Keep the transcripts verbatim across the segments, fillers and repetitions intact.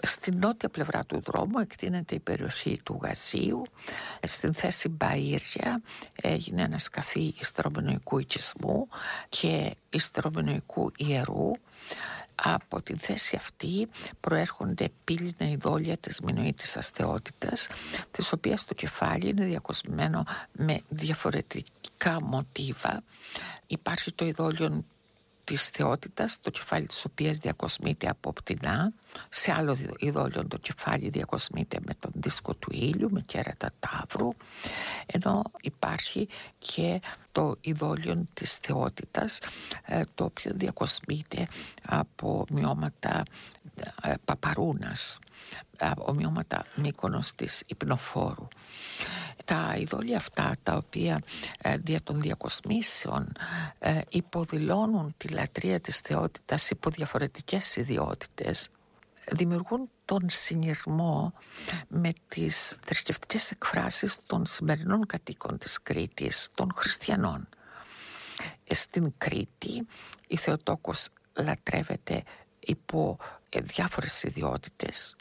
Στην νότια πλευρά του δρόμου εκτείνεται η περιοχή του Γαζίου. Στην θέση Μπαΐρια έγινε ανασκαφή ιστερομενοϊκού οικισμού και ιστερομενοϊκού ιερού. Από την θέση αυτή προέρχονται πύληνα ειδόλια της μινωίτισσας θεότητας, της οποίας το κεφάλι είναι διακοσμημένο με διαφορετικά μοτίβα. Υπάρχει το ειδόλιο της θεότητας, το κεφάλι της οποίας διακοσμείται από πτηνά. Σε άλλο ειδόλιο το κεφάλι διακοσμείται με τον δίσκο του ήλιου, με κέρατα ταύρου, ενώ υπάρχει και το ειδόλιο της θεότητας, το οποίο διακοσμείται από ομοιώματα παπαρούνας, ομοιώματα Μύκονος της Υπνοφόρου. Τα ειδόλια αυτά, τα οποία ε, δια των διακοσμήσεων ε, υποδηλώνουν τη λατρεία της θεότητας υπό διαφορετικές ιδιότητες, δημιουργούν τον συνειρμό με τις θρησκευτικές εκφράσεις των σημερινών κατοίκων της Κρήτης, των χριστιανών. Στην Κρήτη η Θεοτόκος λατρεύεται υπό ε, διάφορες ιδιότητες,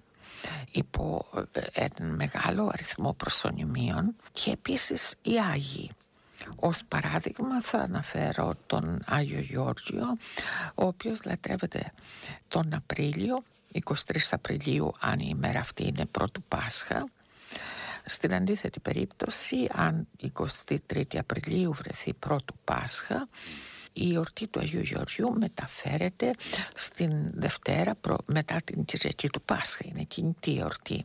υπό έναν μεγάλο αριθμό προσωνυμίων, και επίσης οι Άγιοι. Ως παράδειγμα θα αναφέρω τον Άγιο Γεώργιο, ο οποίος λατρεύεται τον Απρίλιο, εικοστή τρίτη Απριλίου, αν η ημέρα αυτή είναι πρώτου Πάσχα. Στην αντίθετη περίπτωση, αν εικοστή τρίτη Απριλίου βρεθεί πρώτου Πάσχα, η εορτή του Αγίου Γεωργίου μεταφέρεται στην Δευτέρα προ, μετά την Κυριακή του Πάσχα. Είναι κινητή εορτή.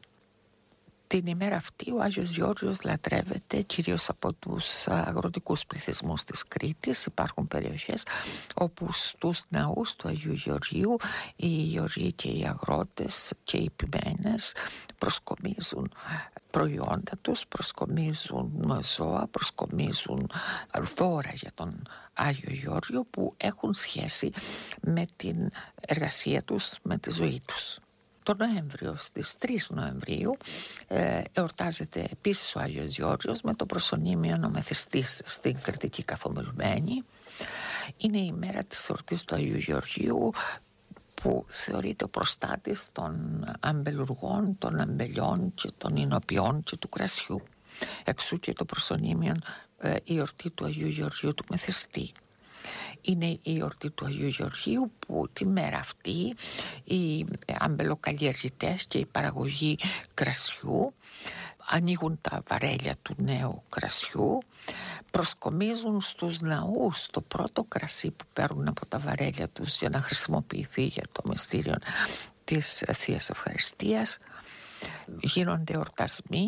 Την ημέρα αυτή ο Άγιος Γεώργιος λατρεύεται κυρίως από τους αγροτικούς πληθυσμούς της Κρήτης. Υπάρχουν περιοχές όπου στους ναούς του Αγίου Γεωργίου οι γεωργοί και οι αγρότες και οι ποιμένες προσκομίζουν προϊόντα τους, προσκομίζουν ζώα, προσκομίζουν δώρα για τον Άγιο Γεώργιο που έχουν σχέση με την εργασία τους, με τη ζωή τους. Το Νοέμβριο, στις τρεις Νοεμβρίου, ε, εορτάζεται επίσης ο Άγιος Γεώργιος με το προσωνύμιο νομεθιστής στην Κρητική Καθομιλουμένη. Είναι η μέρα της εορτής του Αγίου Γεωργίου, που θεωρείται ο προστάτης των αμπελουργών, των αμπελιών και των ινοποιών και του κρασιού. Εξού και το προσωνύμιο ε, η εορτή του Αγίου Γεωργίου του Μεθιστή. Είναι η εορτή του Αγίου Γεωργίου που τη μέρα αυτή οι αμπελοκαλλιεργητές και η παραγωγή κρασιού ανοίγουν τα βαρέλια του νέου κρασιού, προσκομίζουν στους ναούς το πρώτο κρασί που παίρνουν από τα βαρέλια τους για να χρησιμοποιηθεί για το μυστήριο της Θείας Ευχαριστίας. Γίνονται εορτασμοί,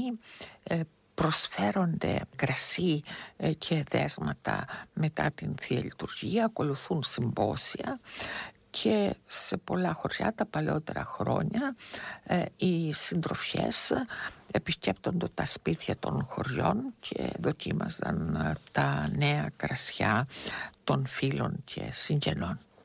προσφέρονται κρασί και δέσματα μετά την Θεία Λειτουργία, ακολουθούν συμπόσια και σε πολλά χωριά τα παλαιότερα χρόνια οι συντροφιές επισκέπτονται τα σπίτια των χωριών και δοκίμαζαν τα νέα κρασιά των φίλων και συγγενών.